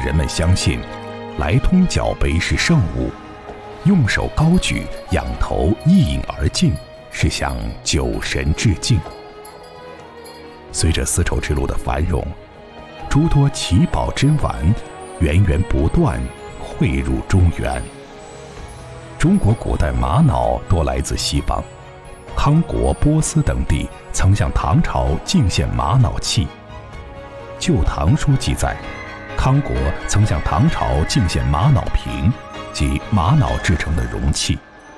人们相信，来通角杯是圣物，用手高举，仰头一饮而尽，是向酒神致敬。随着丝绸之路的繁荣，诸多奇宝珍玩源源不断汇入中原。中国古代玛瑙多来自西方，康国、波斯等地曾向唐朝进献玛瑙器。《旧唐书》记载，康国曾向唐朝进献玛瑙瓶，即玛瑙制成的容器。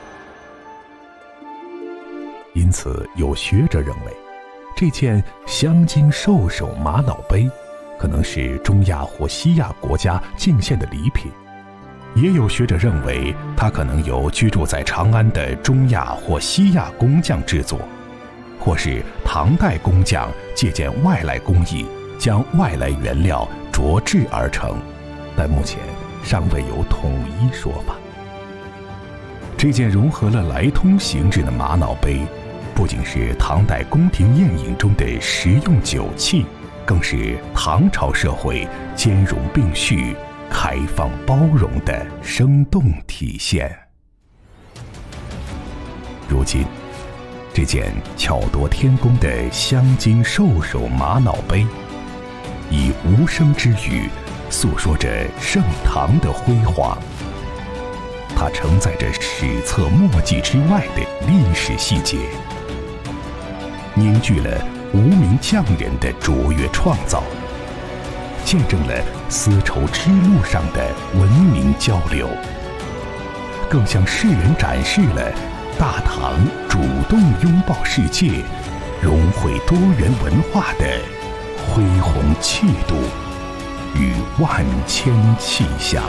因此，有学者认为，这件镶金兽首玛瑙杯可能是中亚或西亚国家进献的礼品。也有学者认为，它可能由居住在长安的中亚或西亚工匠制作，或是唐代工匠借鉴外来工艺，将外来原料琢制而成，但目前尚未有统一说法。这件融合了来通形制的玛瑙杯，不仅是唐代宫廷宴饮中的实用酒器，更是唐朝社会兼容并蓄、开放包容的生动体现。如今，这件巧夺天工的镶金兽首玛瑙杯，以无声之语诉说着盛唐的辉煌。它承载着史册墨迹之外的历史细节，凝聚了无名匠人的卓越创造，见证了丝绸之路上的文明交流，更向世人展示了大唐主动拥抱世界、融汇多元文化的恢宏气度与万千气象。